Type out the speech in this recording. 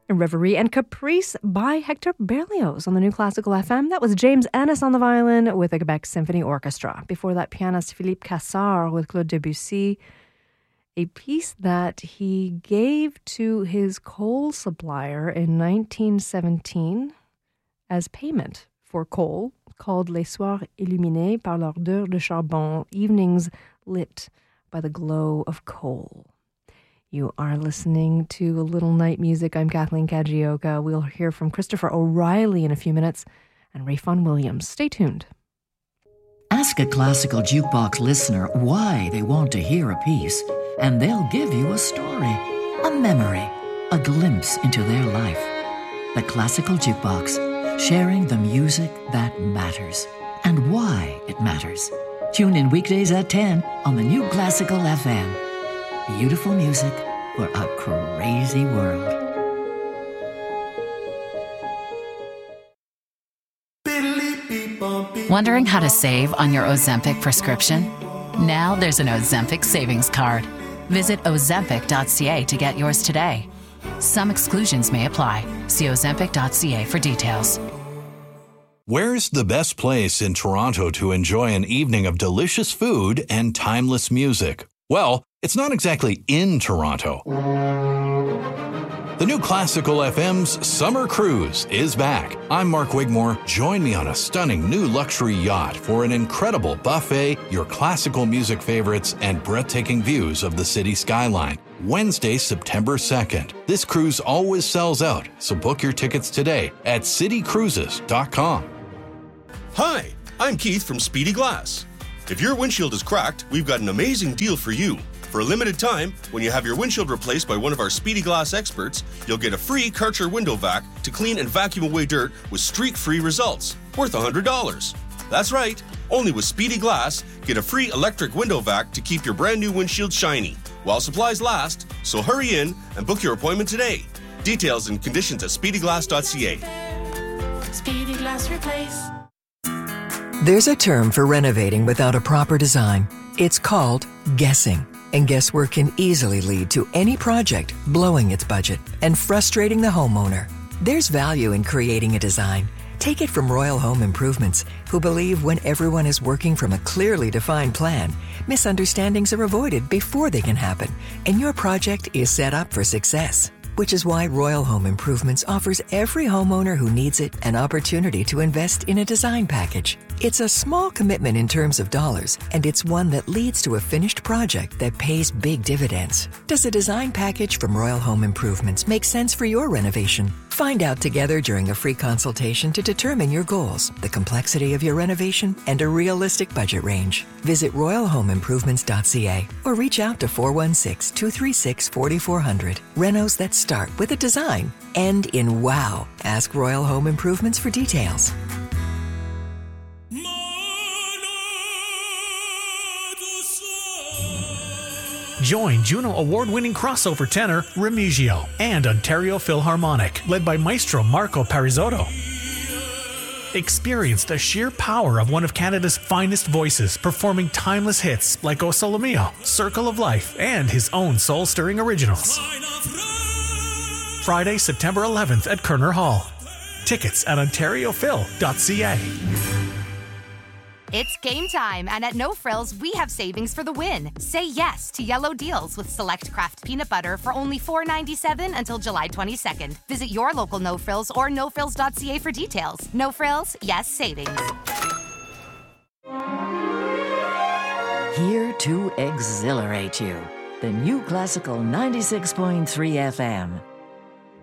Reverie and Caprice by Hector Berlioz on the New Classical FM. That was James Ennis on the violin with the Quebec Symphony Orchestra. Before that, pianist Philippe Cassard with Claude Debussy, a piece that he gave to his coal supplier in 1917 as payment for coal, called Les Soirs Illuminés par l'ardeur de charbon, evenings lit by the glow of coal. You are listening to A Little Night Music. I'm Kathleen Kajioka. We'll hear from Christopher O'Reilly in a few minutes and Rayfon Williams. Stay tuned. Ask a classical jukebox listener why they want to hear a piece, and they'll give you a story, a memory, a glimpse into their life. The Classical Jukebox, sharing the music that matters and why it matters. Tune in weekdays at 10 on the New Classical FM. Beautiful music for a crazy world. Wondering how to save on your Ozempic prescription? Now there's an Ozempic savings card. Visit ozempic.ca to get yours today. Some exclusions may apply. See ozempic.ca for details. Where's the best place in Toronto to enjoy an evening of delicious food and timeless music? Well, it's not exactly in Toronto. The New Classical FM's Summer Cruise is back. I'm Mark Wigmore. Join me on a stunning new luxury yacht for an incredible buffet, your classical music favorites, and breathtaking views of the city skyline. Wednesday, September 2nd. This cruise always sells out, so book your tickets today at citycruises.com. Hi, I'm Keith from Speedy Glass. If your windshield is cracked, we've got an amazing deal for you. For a limited time, when you have your windshield replaced by one of our Speedy Glass experts, you'll get a free Karcher window vac to clean and vacuum away dirt with streak-free results, worth $100. That's right, only with Speedy Glass, get a free electric window vac to keep your brand new windshield shiny, while supplies last, so hurry in and book your appointment today. Details and conditions at speedyglass.ca. Speedy Glass Replace. There's a term for renovating without a proper design. It's called guessing. And guesswork can easily lead to any project blowing its budget and frustrating the homeowner. There's value in creating a design. Take it from Royal Home Improvements, who believe when everyone is working from a clearly defined plan, misunderstandings are avoided before they can happen, and your project is set up for success. Which is why Royal Home Improvements offers every homeowner who needs it an opportunity to invest in a design package. It's a small commitment in terms of dollars, and it's one that leads to a finished project that pays big dividends. Does a design package from Royal Home Improvements make sense for your renovation? Find out together during a free consultation to determine your goals, the complexity of your renovation, and a realistic budget range. Visit royalhomeimprovements.ca or reach out to 416-236-4400. Renos that start with a design, end in wow. Ask Royal Home Improvements for details. Join Juno Award-winning crossover tenor Remigio and Ontario Philharmonic, led by Maestro Marco Parisotto. Experience the sheer power of one of Canada's finest voices performing timeless hits like O Sole Mio, Circle of Life, and his own soul-stirring originals. Friday, September 11th at Kerner Hall. Tickets at ontariophil.ca. It's game time, and at No Frills, we have savings for the win. Say yes to yellow deals with select craft peanut butter for only $4.97 until July 22nd. Visit your local No Frills or nofrills.ca for details. No Frills, yes savings. Here to exhilarate you. The New Classical 96.3 FM.